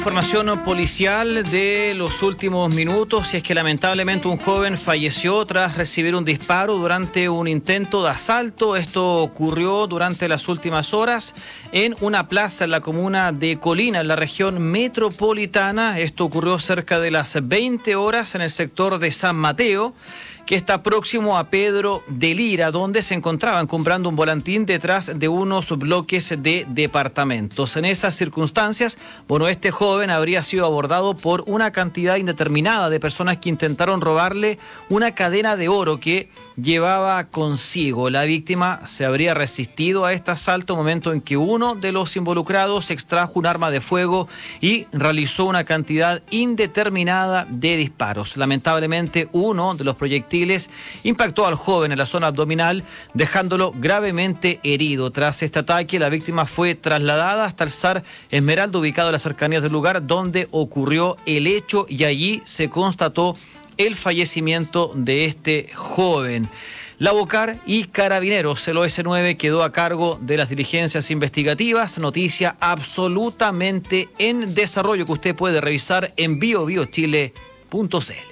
Información policial de los últimos minutos, y es que lamentablemente un joven falleció tras recibir un disparo durante un intento de asalto. Esto ocurrió durante las últimas horas en una plaza en la comuna de Colina, en la región metropolitana. Esto ocurrió cerca de las 20 horas en el sector de San Mateo, que está próximo a Pedro de Lira, donde se encontraban comprando un volantín detrás de unos bloques de departamentos. En esas circunstancias, este joven habría sido abordado por una cantidad indeterminada de personas que intentaron robarle una cadena de oro que llevaba consigo. La víctima se habría resistido a este asalto, momento en que uno de los involucrados extrajo un arma de fuego y realizó una cantidad indeterminada de disparos. Lamentablemente, uno de los proyectiles impactó al joven en la zona abdominal, dejándolo gravemente herido. Tras este ataque, la víctima fue trasladada hasta el SAR Esmeralda, ubicado en las cercanías del lugar donde ocurrió el hecho, y allí se constató el fallecimiento de este joven. La Bocar y Carabineros, el OS9, quedó a cargo de las diligencias investigativas. Noticia absolutamente en desarrollo que usted puede revisar en biobiochile.cl.